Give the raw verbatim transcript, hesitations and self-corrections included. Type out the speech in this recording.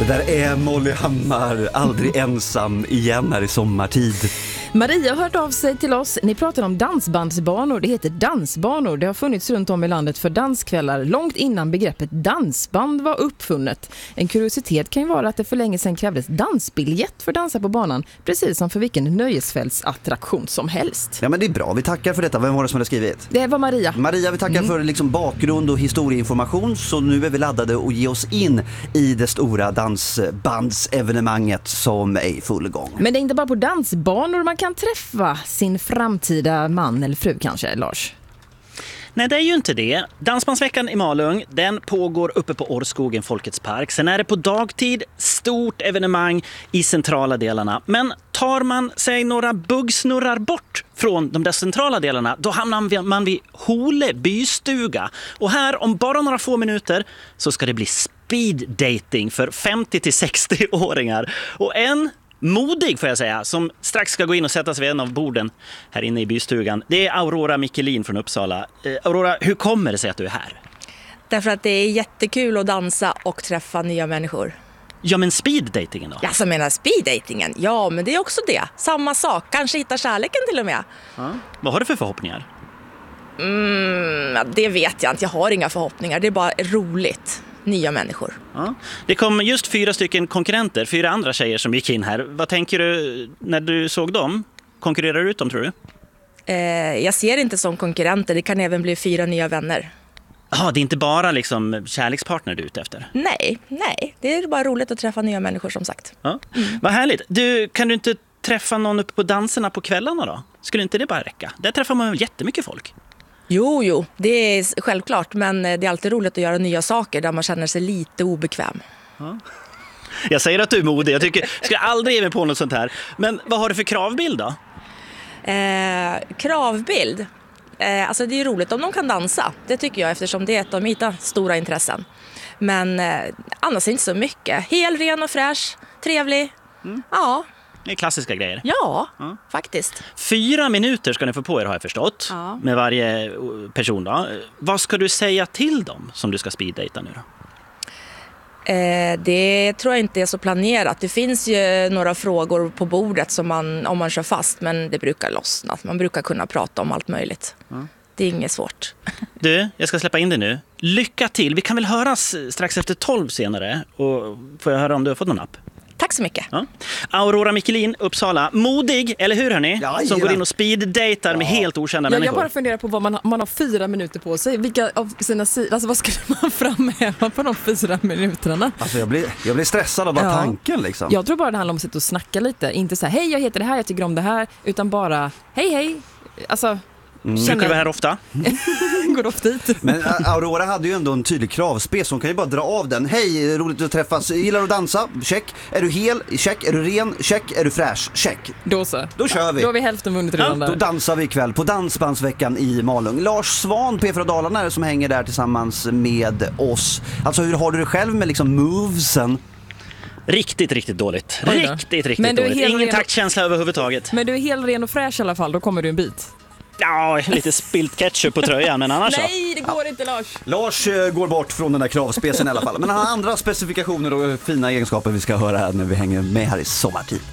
Det där är Molly Hammar, aldrig ensam igen här i sommartid. Maria har hört av sig till oss. Ni pratar om dansbandsbanor. Det heter dansbanor. Det har funnits runt om i landet för danskvällar långt innan begreppet dansband var uppfunnet. En kuriositet kan ju vara att det för länge sedan krävdes dansbiljett för att dansa på banan, precis som för vilken nöjesfältsattraktion som helst. Ja, men det är bra. Vi tackar för detta. Vem var det som hade skrivit? Det var Maria. Maria, vi tackar mm. för liksom bakgrund och historieinformation. Så nu är vi laddade och ge oss in i det stora dansbandsevenemanget som är i full gång. Men det är inte bara på dansbanor man kan träffa sin framtida man eller fru kanske, Lars? Nej, det är ju inte det. Dansbandsveckan i Malung, den pågår uppe på Årskogen Folkets park. Sen är det på dagtid stort evenemang i centrala delarna. Men tar man sig några buggsnurrar bort från de där centrala delarna, då hamnar man vid Hole bystuga. Och här om bara några få minuter så ska det bli speed dating för femtio till sextio-åringar. Och en modig, får jag säga, som strax ska gå in och sätta sig vid en av borden här inne i bystugan. Det är Aurora Michelin från Uppsala. Eh, Aurora, hur kommer det sig att du är här? Därför att det är jättekul att dansa och träffa nya människor. Ja, men speeddatingen då? Jag som menar speeddatingen, ja, men det är också det. Samma sak, kanske hitta kärleken till och med. Ja. Vad har du för förhoppningar? Mm, det vet jag inte, jag har inga förhoppningar. Det är bara roligt. Nya människor. Ja. Det kom just fyra stycken konkurrenter, fyra andra tjejer som gick in här. Vad tänker du när du såg dem? Konkurrerar du ut dem, tror du? Eh, jag ser inte som konkurrenter, det kan även bli fyra nya vänner. Ja, det är inte bara liksom kärlekspartner du är ute efter? Nej, nej. Det är bara roligt att träffa nya människor som sagt. Ja. Mm. Vad härligt. Du, kan du inte träffa någon uppe på danserna på kvällarna då? Skulle inte det bara räcka? Där träffar man jättemycket folk. Jo, jo, det är självklart, men det är alltid roligt att göra nya saker där man känner sig lite obekväm. Ja. Jag säger att du är modig, jag tycker, jag ska aldrig ge mig på något sånt här. Men vad har du för kravbild då? Eh, kravbild? Eh, alltså det är roligt om de kan dansa, det tycker jag, eftersom det är ett av mina stora intressen. Men eh, annars inte så mycket. Hel, ren och fräsch, trevlig, mm. ja. Det är klassiska grejer. Ja, ja, faktiskt. Fyra minuter ska ni få på er, har jag förstått. Ja. Med varje person då. Vad ska du säga till dem som du ska speeddata nu då? Eh, det tror jag inte är så planerat. Det finns ju några frågor på bordet som man, om man kör fast, men det brukar lossna. Man brukar kunna prata om allt möjligt. Ja. Det är inget svårt. Du, jag ska släppa in dig nu. Lycka till. Vi kan väl höras strax efter tolv senare. Och får jag höra om du har fått någon app? Tack så mycket. Ja. Aurora Michelin, Uppsala. Modig, eller hur hörni? Ja, som går in och speeddatar ja. med helt okända ja, människor. Jag bara funderar på vad man, man har fyra minuter på sig. Vilka av sina sidor, alltså vad skulle man framhäva på de fyra minuterna? Alltså jag blir, jag blir stressad av bara ja. tanken liksom. Jag tror bara det handlar om att sitta och snacka lite. Inte så här, hej jag heter det här, jag tycker om det här. Utan bara, hej hej. Alltså... Mm. Brukar du vara här ofta? Går ofta hit. Men Aurora hade ju ändå en tydlig kravspec. Hon kan ju bara dra av den. Hej, roligt att träffas. Gillar att dansa? Check. Är du hel? Check. Är du ren? Check. Är du fräsch? Check. Då så. Då kör vi. Då har vi hälften vunnit redan ja, där. Då dansar vi ikväll på Dansbandsveckan i Malung. Lars Svan, P fyra Dalarna, är det som hänger där tillsammans med oss. Alltså hur har du det själv med liksom movesen? Riktigt, riktigt dåligt. Riktigt, riktigt Men du är dåligt. Ingen ren... taktkänsla överhuvudtaget. Men du är helt ren och fräsch i alla fall. Då kommer du en bit. Ja, lite spilt ketchup på tröjan, men annars Nej, det går ja. inte, Lars. Lars uh, går bort från den där kravspecen i alla fall. Men han har andra specifikationer och fina egenskaper vi ska höra här när vi hänger med här i sommartid.